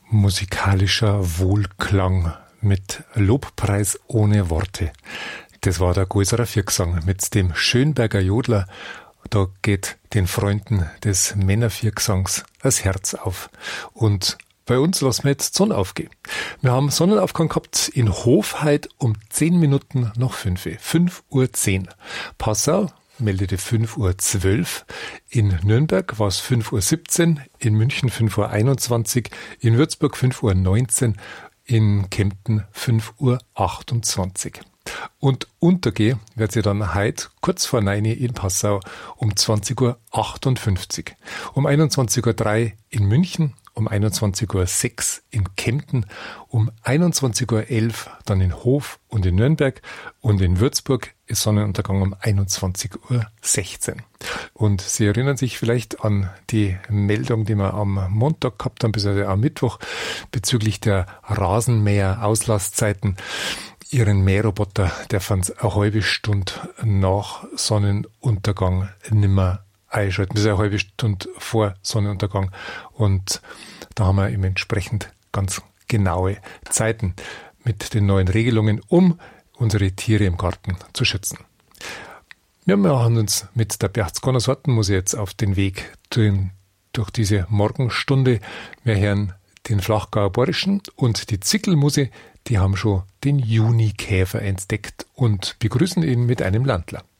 Musikalischer Wohlklang mit Lobpreis ohne Worte. Das war der Gäuserer Viergesang mit dem Schönberger Jodler. Da geht den Freunden des Männerviergesangs das Herz auf. Und bei uns lassen wir jetzt Sonne aufgehen. Wir haben Sonnenaufgang gehabt in Hofheid um 10 Minuten nach 5. 5:10 Uhr. Passau meldete 5:12 Uhr. In Nürnberg war es 5:17 Uhr. In München 5:21 Uhr. In Würzburg 5:19 Uhr. In Kempten 5:28 Uhr. Und untergehen wird sie dann heute kurz vor 9 Uhr in Passau um 20:58 Uhr. Um 21:03 Uhr in München, um 21:06 Uhr in Kempten, um 21:11 Uhr dann in Hof und in Nürnberg und in Würzburg ist Sonnenuntergang um 21:16 Uhr. Und Sie erinnern sich vielleicht an die Meldung, die wir am Montag gehabt haben, beziehungsweise am Mittwoch, bezüglich der Rasenmäher-Auslastzeiten. Ihren Mähroboter, der fand eine halbe Stunde nach Sonnenuntergang nimmer einschalten. Das ist eine halbe Stunde vor Sonnenuntergang. Und da haben wir eben entsprechend ganz genaue Zeiten mit den neuen Regelungen, um unsere Tiere im Garten zu schützen. Wir machen uns mit der Berchtesgadener Sortenmusik jetzt auf den Weg durch diese Morgenstunde. Wir hören den Flachgauer Borischen und die Zickelmusik, die haben schon den Junikäfer entdeckt und begrüßen ihn mit einem Landler.